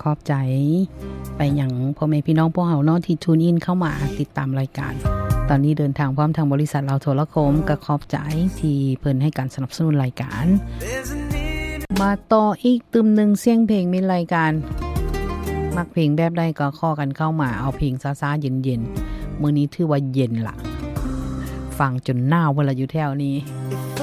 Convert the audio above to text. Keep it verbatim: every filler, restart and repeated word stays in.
ขอบใจไปอย่างพ่อแม่พี่น้องพวกเฮาเนาะที่ทูนอินเข้ามาติดตามรายการตอนนี้เดินทางพร้อมทางบริษัทเราโทรคมก็ขอบใจที่เพิ่นให้การสนับสนุนรายการมาต่ออีกตึมนึงเสียงเพลงมีรายการมักเพลงแบบใดก็ขอกันเข้ามาเอาเพลงซ่าๆเย็นๆมื้อนี้ถือว่าเย็นล่ะฟังจนหนาวเวลาอยู่แถวนี้